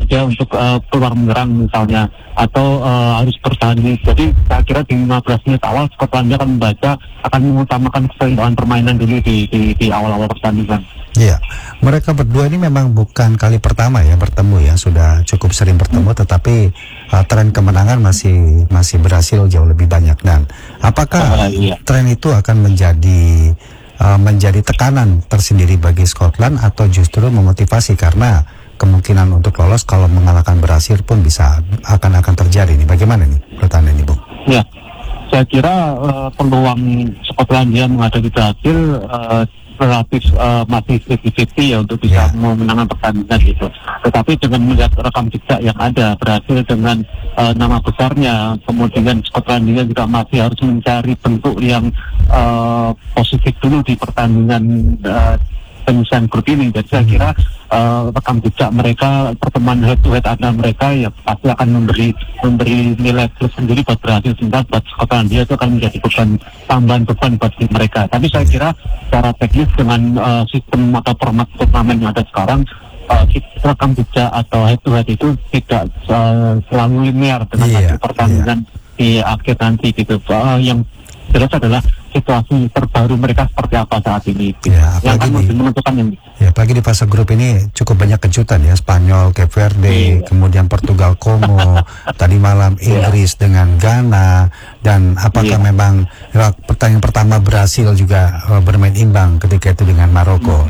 dia untuk keluar menyerang misalnya, atau harus bertahan. Jadi saya kira di 15 menit awal Skotlandia akan membaca, akan mengutamakan keseimbangan permainan dulu di awal-awal pertandingan. Iya, mereka berdua ini memang bukan kali pertama ya bertemu ya, sudah cukup sering bertemu, tetapi tren kemenangan masih berhasil jauh lebih banyak. Dan apakah tren itu akan menjadi tekanan tersendiri bagi Scotland atau justru memotivasi, karena kemungkinan untuk lolos kalau mengalahkan Brasil pun akan terjadi nih. Bagaimana nih menurut Anda nih, Bung? Ya, saya kira peluang Skotlandia menghadapi Brasil relatif masih 50-50 ya untuk bisa memenangkan pertandingan gitu. Tetapi dengan melihat rekam jejak yang ada, Brasil dengan nama besarnya, kemudian Skotlandia juga masih harus mencari bentuk yang positif dulu di pertandingan penyisian grup ini. Jadi saya kira rekam jejak mereka, pertemuan head to head antara mereka ya pasti akan memberi nilai plus sendiri buat Brasil, sehingga buat Skotlandia itu akan menjadi tambahan beban bagi mereka. Tapi saya kira secara teknis dengan sistem atau format turnamen yang ada sekarang, rekam jejak atau head to head itu tidak selalu linear dengan hasil pertandingan di akhir nanti gitu. Yang jelas adalah situasi terbaru mereka seperti apa saat ini, yang akan menentukan yang apalagi di fase grup ini cukup banyak kejutan ya, Spanyol, Cape Verde, kemudian Portugal, Como, tadi malam Inggris dengan Ghana, dan apakah memang pertandingan pertama Brasil juga bermain imbang ketika itu dengan Maroko.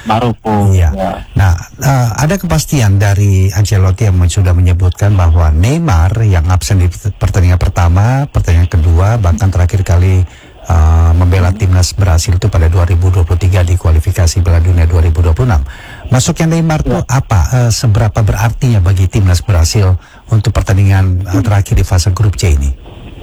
Ada kepastian dari Ancelotti yang sudah menyebutkan bahwa Neymar yang absen di pertandingan pertama, pertandingan kedua, bahkan terakhir kali membela timnas Brasil itu pada 2023 di kualifikasi Piala Dunia 2026. Masuknya Neymar itu apa? Seberapa berartinya bagi timnas Brasil untuk pertandingan terakhir di fase grup C ini?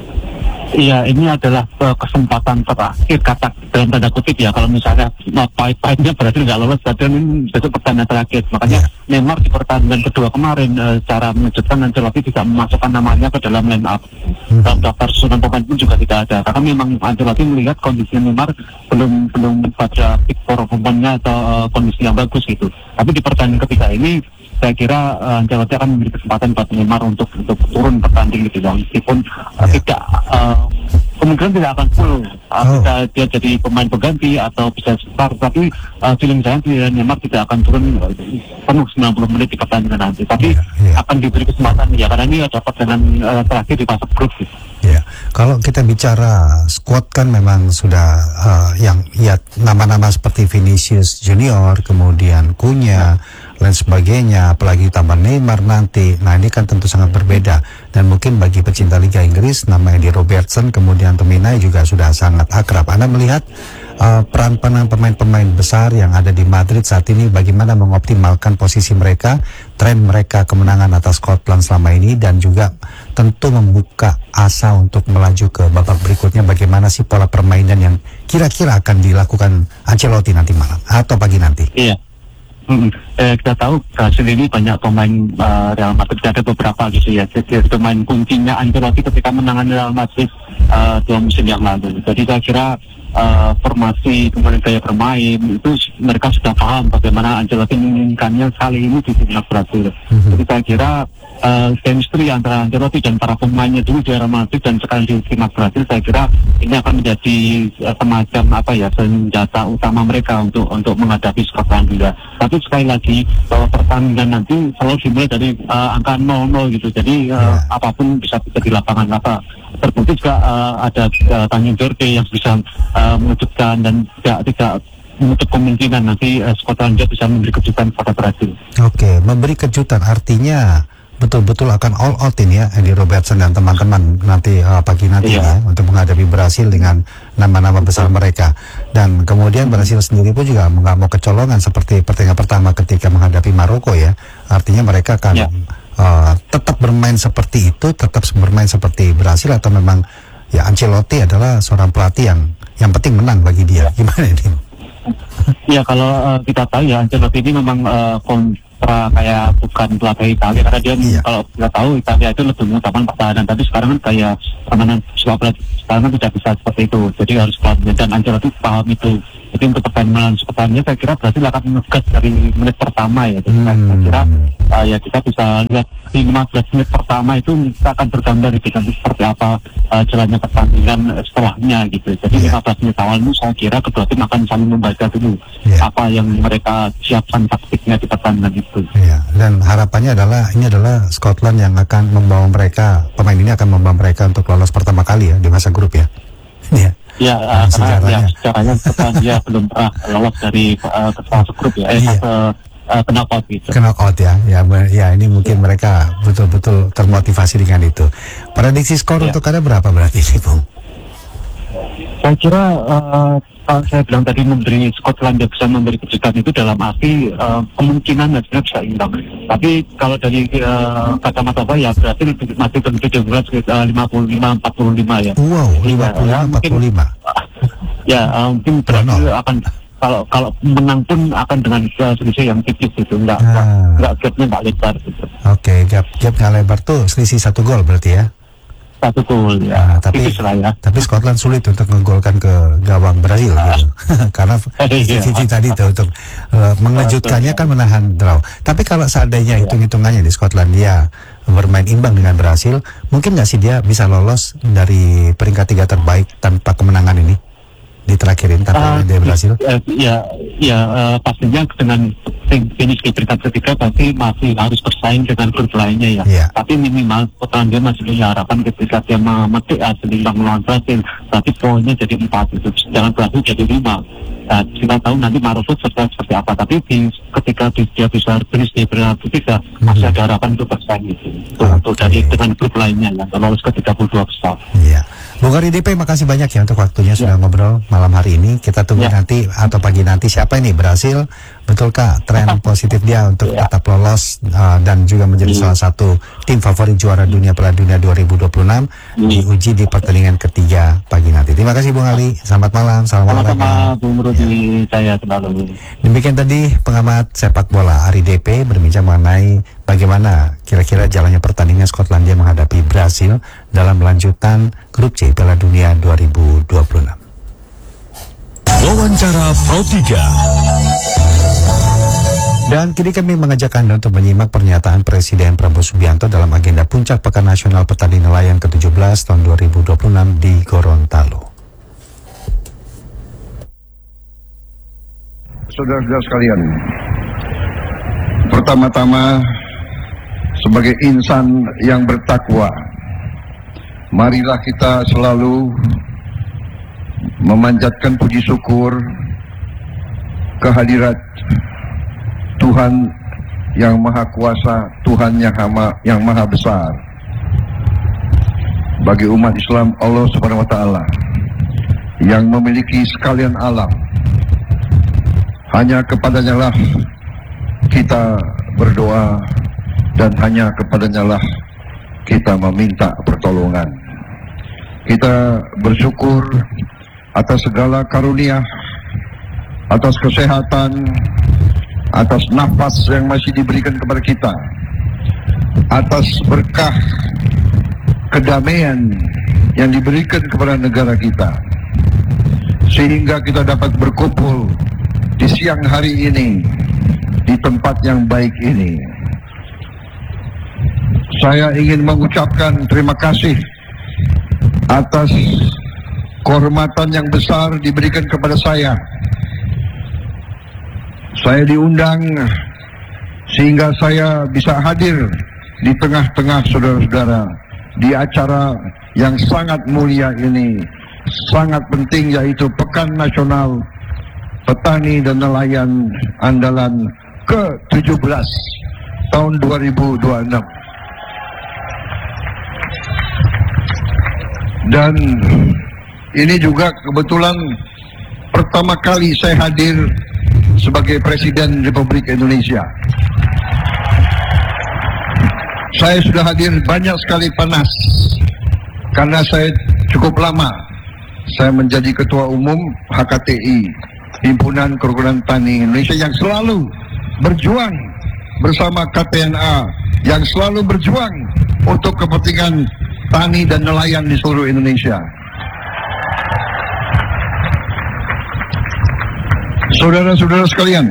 Iya, ini adalah kesempatan terakhir, kata dalam tanda kutip ya. Kalau misalnya pahit-pahitnya Brasil nggak lolos, dan ini besok pertandingan terakhir. Makanya Neymar di pertandingan kedua kemarin secara mengejutkan Ancelotti tidak memasukkan namanya ke dalam line up. Dalam daftar susunan pemain pun juga tidak ada. Karena memang Ancelotti melihat kondisi Neymar belum pada peak performanya atau kondisi yang bagus gitu. Tapi di pertandingan ketiga ini saya kira Ancelotti akan memberi kesempatan buat Neymar untuk turun bertanding gitu, meskipun tidak kemungkinan tidak akan full, bisa dia jadi pemain pengganti atau bisa start, tapi feeling saya Neymar tidak akan turun penuh 90 menit di pertandingan nanti, tapi akan diberi kesempatan ya, karena ini ada pertandingan terakhir di fase grup gitu. Ya, kalau kita bicara squad kan memang sudah nama-nama seperti Vinicius Junior, kemudian Cunha, lain sebagainya, apalagi tambah Neymar nanti. Nah, ini kan tentu sangat berbeda, dan mungkin bagi pecinta Liga Inggris nama Andy Robertson kemudian Tominay juga sudah sangat akrab. Anda melihat peran pemain-pemain besar yang ada di Madrid saat ini bagaimana mengoptimalkan posisi mereka, tren mereka kemenangan atas Scotland selama ini, dan juga tentu membuka asa untuk melaju ke babak berikutnya. Bagaimana sih pola permainan yang kira-kira akan dilakukan Ancelotti nanti malam atau pagi nanti? Iya. Kita tahu Brasil ini banyak pemain Real Madrid, ada beberapa gitu ya. Jadi pemain kuncinya Ancelotti ketika menangani Real Madrid 2 musim yang lalu. Jadi saya kira formasi kemudian gaya bermain itu mereka sudah paham bagaimana Ancelotti menginginkannya kali ini di timnas Brasil. Jadi saya kira chemistry antara Ancelotti dan para pemainnya dulu di Real Madrid dan sekarang di timnas Brasil, saya kira ini akan menjadi semacam senjata utama mereka untuk menghadapi Skotlandia. Tapi sekali lagi bahwa pertandingan nanti selalu dimulai dari angka 0-0 gitu. Jadi apapun bisa di lapangan. Terbukti juga ada Tanjung Verde yang bisa mengejutkan, dan tidak menutup kemungkinan nanti Skotlandia bisa memberi kejutan pada Brasil. Oke, memberi kejutan artinya betul-betul akan all out ini ya, Andy Robertson dan teman-teman nanti pagi nanti ya, untuk menghadapi Brasil dengan nama-nama besar mereka. Dan kemudian Brasil sendiri pun juga nggak mau kecolongan seperti pertandingan pertama ketika menghadapi Maroko ya. Artinya mereka akan tetap bermain seperti itu, tetap bermain seperti Brasil, atau memang ya Ancelotti adalah seorang pelatih yang penting menang bagi dia. Gimana ini? Ya, kalau kita tahu ya Ancelotti ini memang kayak bukan pelatih Italia, karena dia kalau kita tahu Italia itu lebih mengutamakan pertahanan, tapi sekarang kan kayak permainan sepak bola sekarang kan tidak bisa seperti itu, jadi harus pelatih, dan Ancelotti paham itu. Jadi untuk pertandingan Skotlandia saya kira Brasil akan ngegas dari menit pertama ya. Jadi saya kira ya kita bisa lihat di 15 menit pertama itu kita akan bergambar gitu nanti seperti apa jalannya pertandingan setelahnya gitu. Jadi 15 menit awal itu saya kira kedua tim akan saling membaca dulu apa yang mereka siapkan taktiknya di pertandingan itu. Iya, dan harapannya adalah ini adalah Scotland yang akan membawa mereka, pemain ini akan membawa mereka untuk lolos pertama kali ya di masa grup ya. Iya. Ya, karena sejarahnya Skotlandia belum pernah lolos dari ke fase grup ya. Knockout gitu. Knockout ya. Ya ini mungkin mereka betul-betul termotivasi dengan itu. Prediksi skor untuk Anda berapa berarti sih, Bung? Saya kira kalau saya bilang tadi memberi Skotlandia bisa memberi kejutan itu dalam arti kemungkinan sebenarnya bisa imbang. Tapi kalau dari kacamata saya ya berarti masih lebih jelas 55-45 ya. Wow, 55-45. Ya mungkin berarti akan kalau menang pun akan dengan selisih yang tipis gitu, nggak gapnya nggak lebar gitu. Oke, gap nggak lebar tuh selisih 1 gol berarti ya. 1 gol ya. Tapi Scotland sulit untuk menggolkan ke gawang Brasil gitu. Karena sisi tadi tuh untuk mengejutkannya kan menahan draw. Tapi kalau seandainya hitung-hitungannya di Skotlandia bermain imbang dengan Brasil, mungkin nggak sih dia bisa lolos dari peringkat 3 terbaik tanpa kemenangan ini di terakhirin tanpa dari Brasil? Pastinya dengan finish di peringkat ketiga pasti masih harus bersaing dengan klub lainnya ya. Tapi minimal Skotlandia masih punya harapan ketika dia memetik hasil imbang melawan Brasil, berarti poinnya jadi 4 itu, jangan Brasil jadi 5. Nah, kita tahu nanti Maroko seperti apa, tapi ketika dia bisa finish di peringkat ketiga masih ada harapan untuk bersaing itu untuk dari dengan klub lainnya yang lolos ke 32 besar. Iya. Bung RIDP, makasih banyak ya untuk waktunya sudah ngobrol malam hari ini. Kita tunggu nanti atau pagi nanti siapa ini Brasil, betulkah tren positif dia untuk tetap lolos dan juga menjadi salah satu tim favorit juara dunia Piala Dunia 2026 diuji di pertandingan ketiga pagi nanti. Terima kasih Bung Ali, selamat malam, salam olahraga. Bung Rudi, saya selalu. Demikian tadi pengamat sepak bola RIDP berbincang mengenai bagaimana kira-kira jalannya pertandingan Skotlandia menghadapi Brasil dalam lanjutan grup C Piala Dunia 2026. Wawancara Pro 3. Dan kini kami mengajak Anda untuk menyimak pernyataan Presiden Prabowo Subianto dalam agenda Puncak Pekan Nasional Petani Nelayan ke-17 tahun 2026 di Gorontalo. Saudara-saudara sekalian, pertama-tama sebagai insan yang bertakwa, marilah kita selalu memanjatkan puji syukur kehadirat Tuhan yang Maha Kuasa, Tuhan yang Maha Besar. Bagi umat Islam, Allah Subhanahu wa Ta'ala yang memiliki sekalian alam. Hanya kepadanya lah kita berdoa dan hanya kepadanya lah kita meminta pertolongan. Kita bersyukur atas segala karunia, atas kesehatan, atas nafas yang masih diberikan kepada kita, atas berkah kedamaian yang diberikan kepada negara kita, sehingga kita dapat berkumpul di siang hari ini di tempat yang baik ini. Saya ingin mengucapkan terima kasih atas kehormatan yang besar diberikan kepada saya. Saya diundang sehingga saya bisa hadir di tengah-tengah saudara-saudara di acara yang sangat mulia ini, sangat penting, yaitu Pekan Nasional Petani dan Nelayan Andalan ke-17 tahun 2026. Dan ini juga kebetulan pertama kali saya hadir sebagai Presiden Republik Indonesia. Saya sudah hadir banyak sekali panas karena saya cukup lama saya menjadi Ketua Umum HKTI, Himpunan Kerukunan Tani Indonesia, yang selalu berjuang bersama KTNA, yang selalu berjuang untuk kepentingan tani dan nelayan di seluruh Indonesia. Saudara-saudara sekalian,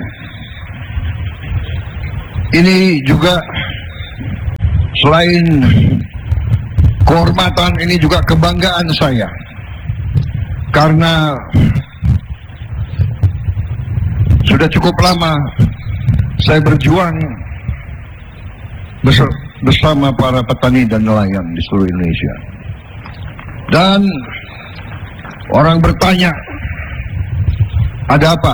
ini juga selain kehormatan, ini juga kebanggaan saya, karena sudah cukup lama saya berjuang bersama para petani dan nelayan di seluruh Indonesia. Dan orang bertanya, ada apa?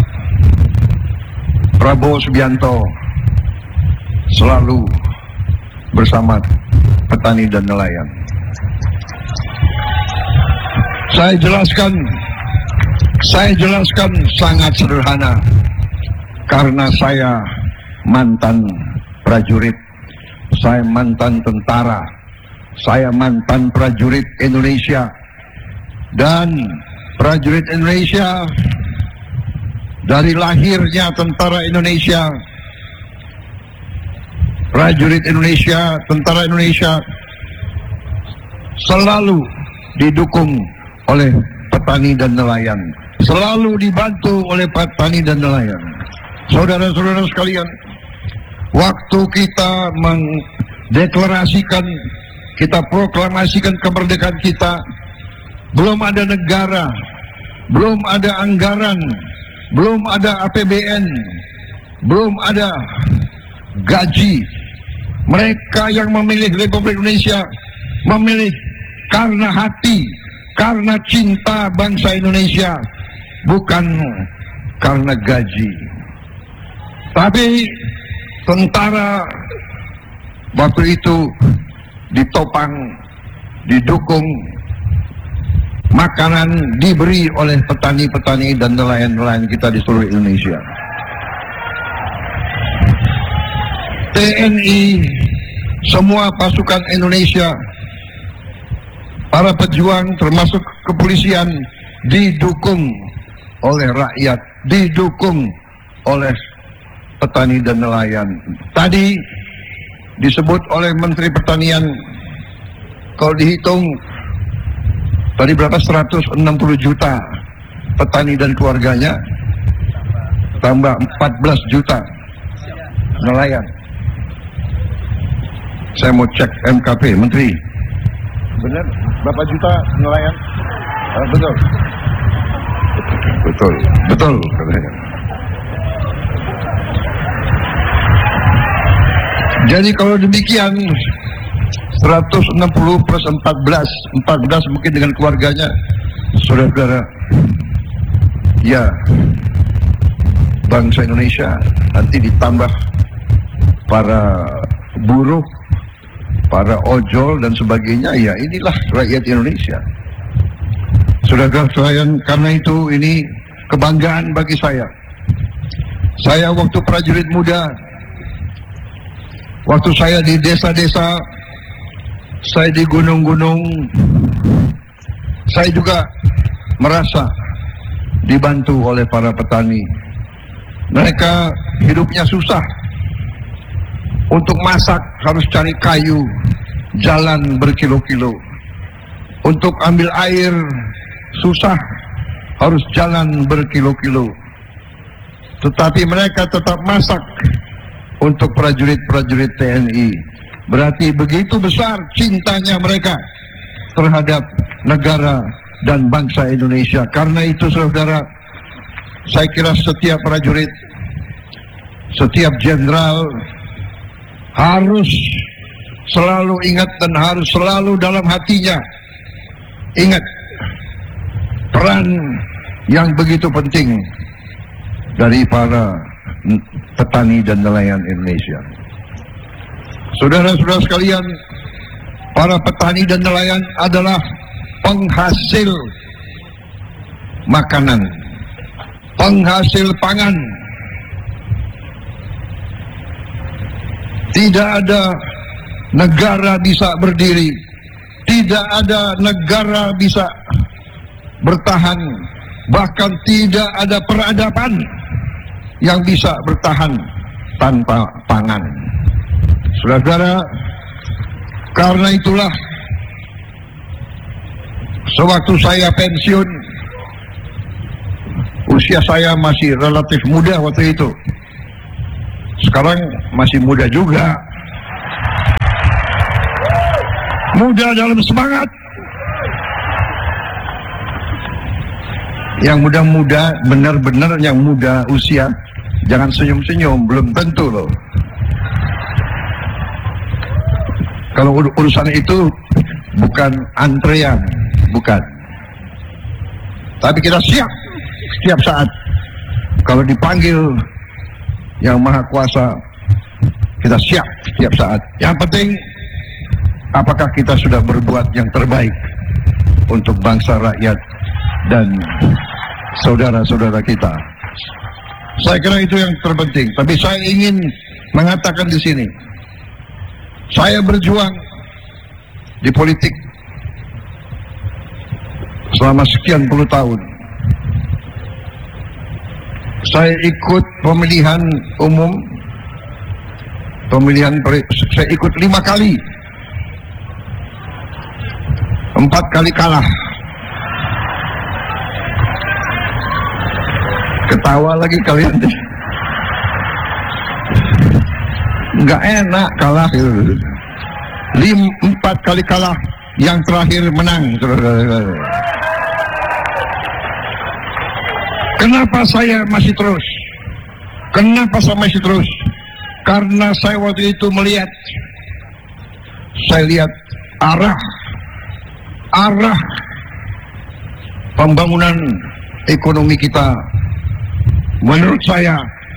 Prabowo Subianto selalu bersama petani dan nelayan. Saya jelaskan sangat sederhana, karena saya mantan prajurit, saya mantan tentara, saya mantan prajurit Indonesia, dan prajurit Indonesia dari lahirnya tentara Indonesia, prajurit Indonesia, tentara Indonesia selalu didukung oleh petani dan nelayan, selalu dibantu oleh petani dan nelayan. Saudara-saudara sekalian, waktu kita mendeklarasikan, kita proklamasikan kemerdekaan kita, belum ada negara, belum ada anggaran, belum ada APBN, belum ada gaji. Mereka yang memilih Republik Indonesia memilih karena hati, karena cinta bangsa Indonesia, bukan karena gaji. Tapi tentara waktu itu ditopang, didukung, makanan diberi oleh petani-petani dan nelayan-nelayan kita di seluruh Indonesia. TNI, semua pasukan Indonesia, para pejuang termasuk kepolisian didukung oleh rakyat, didukung oleh petani dan nelayan. Tadi disebut oleh Menteri Pertanian, kalau dihitung tadi berapa, 160 juta petani dan keluarganya, tambah 14 juta nelayan. Saya mau cek MKP, Menteri, benar berapa juta nelayan? Betul, betul, betul katanya. Jadi kalau demikian 160 plus 14 mungkin dengan keluarganya, saudara-saudara, ya bangsa Indonesia, nanti ditambah para buruh, para ojol dan sebagainya, ya inilah rakyat Indonesia. Saudara sekalian, karena itu ini kebanggaan bagi saya. Saya waktu prajurit muda, waktu saya di desa-desa, saya di gunung-gunung, saya juga merasa dibantu oleh para petani. Mereka hidupnya susah. Untuk masak harus cari kayu, jalan berkilo-kilo. Untuk ambil air susah, harus jalan berkilo-kilo. Tetapi mereka tetap masak untuk prajurit-prajurit TNI. Berarti begitu besar cintanya mereka terhadap negara dan bangsa Indonesia. Karena itu saudara, saya kira setiap prajurit, setiap jenderal harus selalu ingat dan harus selalu dalam hatinya ingat peran yang begitu penting dari para petani dan nelayan Indonesia. Saudara-saudara sekalian, para petani dan nelayan adalah penghasil makanan, penghasil pangan. Tidak ada negara bisa berdiri, tidak ada negara bisa bertahan, bahkan tidak ada peradaban yang bisa bertahan tanpa pangan. Saudara-saudara, karena itulah sewaktu saya pensiun Usia saya masih relatif muda waktu itu. Sekarang masih muda juga. Muda dalam semangat. Yang muda-muda, benar-benar yang muda usia, jangan senyum-senyum, belum tentu loh. Kalau urusan itu bukan antrean, bukan. Tapi kita siap setiap saat. Kalau dipanggil Yang Maha Kuasa, kita siap setiap saat. Yang penting, apakah kita sudah berbuat yang terbaik untuk bangsa, rakyat, dan saudara-saudara kita. Saya kira itu yang terpenting. Tapi saya ingin mengatakan di sini, saya berjuang di politik selama sekian puluh tahun. Saya ikut pemilihan umum, saya ikut 5 kali, 4 kali kalah. Ketawa lagi kalian. Nggak enak kalah. 4 kali kalah, yang terakhir menang. Kenapa saya masih terus? Kenapa saya masih terus? Karena saya waktu itu melihat, saya lihat arah pembangunan ekonomi kita. Menurut saya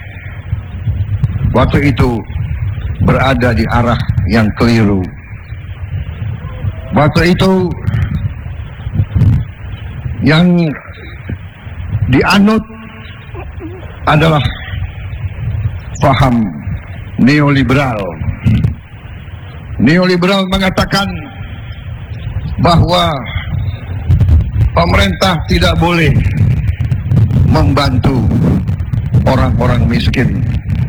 waktu itu berada di arah yang keliru. Waktu itu yang dianut adalah paham neoliberal. Neoliberal mengatakan bahwa pemerintah tidak boleh membantu orang-orang miskin.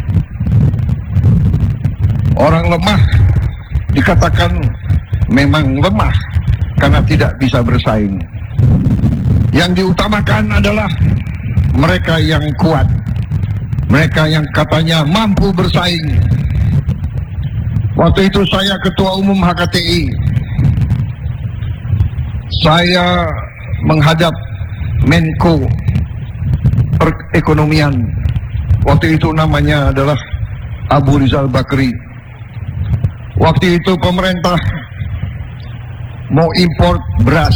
Orang lemah dikatakan memang lemah karena tidak bisa bersaing. Yang diutamakan adalah mereka yang kuat, mereka yang katanya mampu bersaing. Waktu itu saya Ketua Umum HKTI. Saya menghadap Menko Perekonomian. Waktu itu namanya adalah Abu Rizal Bakri. Waktu itu pemerintah mau impor beras.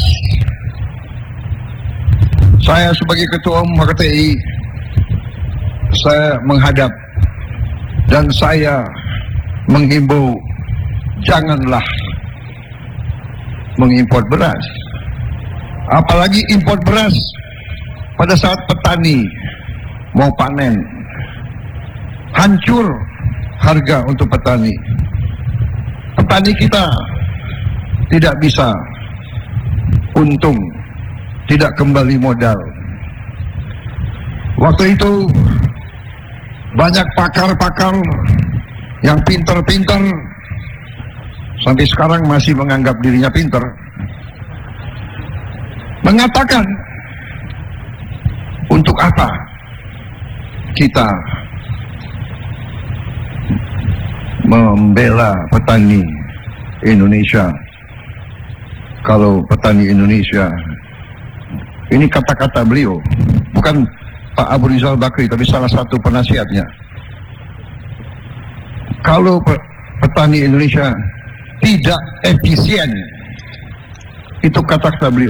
Saya sebagai Ketua Umum HKTI, saya menghadap dan saya menghimbau, janganlah mengimpor beras. Apalagi impor beras pada saat petani mau panen. Hancur harga untuk petani. Petani kita tidak bisa untung, tidak kembali modal. Waktu itu banyak pakar-pakar yang pintar-pintar, sampai sekarang masih menganggap dirinya pintar, mengatakan, untuk apa kita membela petani Indonesia kalau petani Indonesia, ini kata-kata beliau, bukan Pak Abu Rizal Bakri, tapi salah satu penasihatnya. Kalau petani Indonesia tidak efisien, itu kata-kata beliau.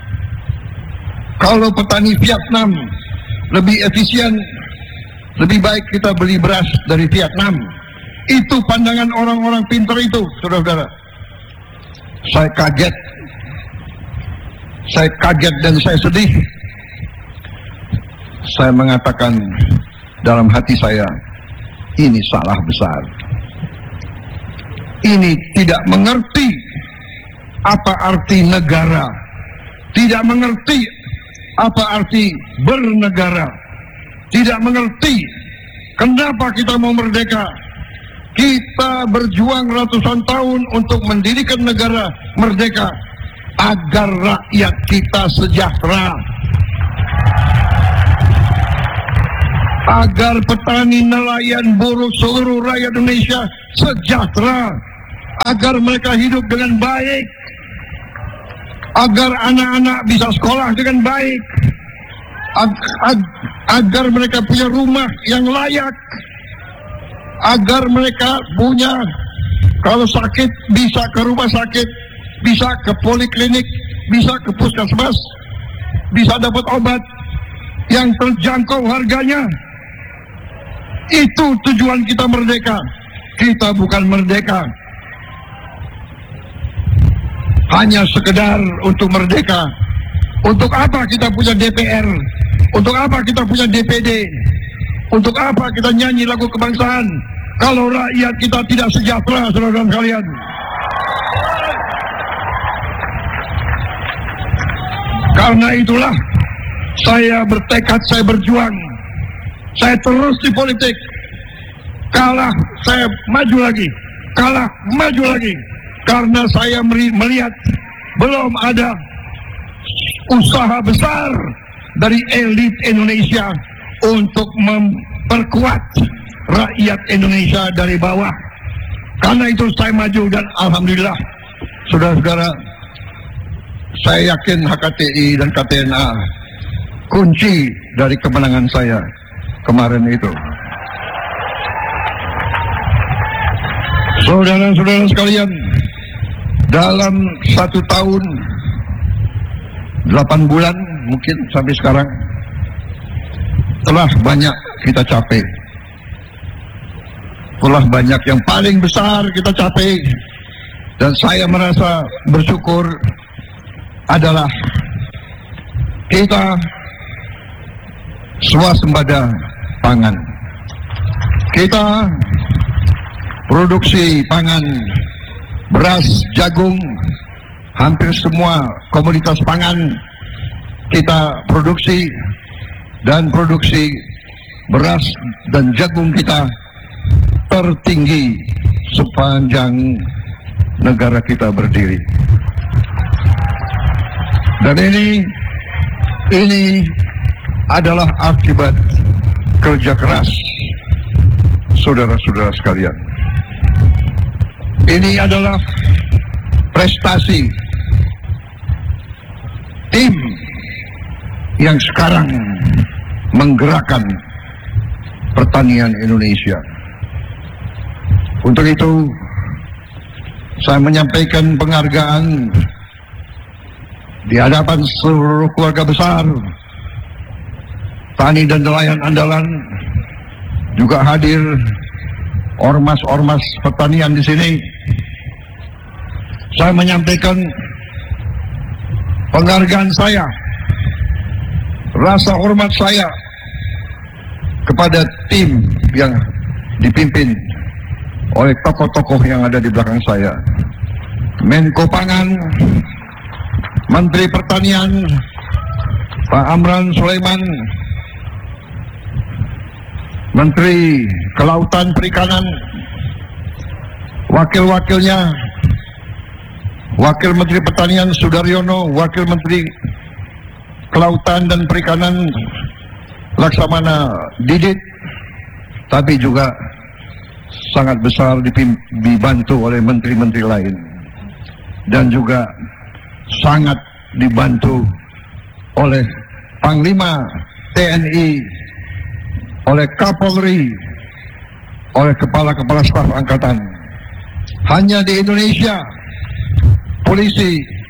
Kalau petani Vietnam lebih efisien, lebih baik kita beli beras dari Vietnam. Itu pandangan orang-orang pintar itu, saudara-saudara. Saya kaget dan saya sedih. Saya mengatakan dalam hati saya, ini salah besar. Ini tidak mengerti apa arti negara, tidak mengerti apa arti bernegara, tidak mengerti kenapa kita mau merdeka. Kita berjuang ratusan tahun untuk mendirikan negara merdeka agar rakyat kita sejahtera. agar petani, nelayan, buruh, seluruh rakyat Indonesia sejahtera, agar mereka hidup dengan baik, agar anak-anak bisa sekolah dengan baik, agar mereka punya rumah yang layak, agar mereka punya, kalau sakit bisa ke rumah sakit, bisa ke poliklinik, bisa ke puskesmas, bisa dapat obat yang terjangkau harganya. Itu tujuan kita merdeka. Kita bukan merdeka hanya sekedar untuk merdeka. Untuk apa kita punya DPR? Untuk apa kita punya DPD? Untuk apa kita nyanyi lagu kebangsaan kalau rakyat kita tidak sejahtera, saudara sekalian? Karena itulah saya bertekad, saya berjuang, saya terus di politik. Kalah, saya maju lagi. Kalah, maju lagi. Karena saya melihat belum ada usaha besar dari elit Indonesia untuk memperkuat rakyat Indonesia dari bawah. Karena itu saya maju, dan alhamdulillah, saudara-saudara, saya yakin HKTI dan KTNA kunci dari kemenangan saya kemarin itu. Saudara-saudara sekalian, dalam 1 tahun 8 bulan mungkin sampai sekarang telah banyak kita capai. Telah banyak yang paling besar kita capai, dan saya merasa bersyukur adalah kita swasembada pangan. Kita produksi pangan, beras, jagung, hampir semua komoditas pangan kita produksi, dan produksi beras dan jagung kita tertinggi sepanjang negara kita berdiri. Dan ini adalah akibat kerja keras saudara-saudara sekalian. Ini adalah prestasi tim yang sekarang menggerakkan pertanian Indonesia. Untuk itu, saya menyampaikan penghargaan di hadapan seluruh keluarga besar tani dan nelayan andalan, juga hadir ormas-ormas pertanian di sini. Saya menyampaikan penghargaan saya, rasa hormat saya kepada tim yang dipimpin oleh tokoh-tokoh yang ada di belakang saya. Menko Pangan, Menteri Pertanian, Pak Amran Sulaiman, Menteri Kelautan Perikanan, wakil-wakilnya, Wakil Menteri Pertanian Sudaryono, Wakil Menteri Kelautan dan Perikanan Laksamana Didit, tapi juga sangat besar dibantu oleh menteri-menteri lain, dan juga sangat dibantu oleh Panglima TNI, oleh Kapolri, oleh kepala-kepala staf angkatan. Hanya di Indonesia polisi